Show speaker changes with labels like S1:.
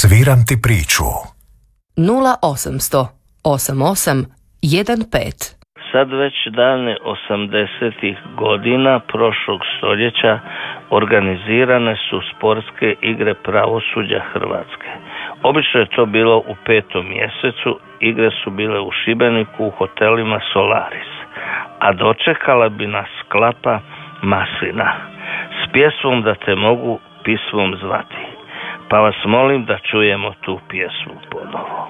S1: Sviram ti priču.
S2: 0800 88 15.
S3: Sad već davne 80-ih godina prošlog stoljeća organizirane su sportske igre pravosuđa Hrvatske. Obično je to bilo u 5. mjesecu, igre su bile u Šibeniku u hotelima Solaris, a dočekala bi nas Klapa Maslina s pjesmom Da te mogu pismom zvati. Pa vas molim da čujemo tu pjesmu ponovo.